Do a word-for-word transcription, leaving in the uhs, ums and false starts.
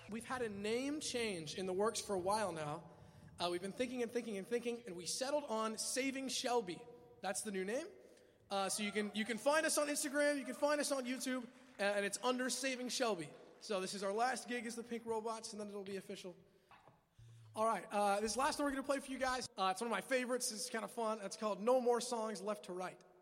We've had a name change in the works for a while now. Uh, we've been thinking and thinking and thinking, and we settled on Saving Shelby. That's the new name. Uh, so you can you can find us on Instagram, you can find us on YouTube, and it's under Saving Shelby. So this is our last gig as the Pink Robots, and then it'll be official. All right, uh, this last one we're going to play for you guys, uh, it's one of my favorites. It's kind of fun. It's called No More Songs Left to Write.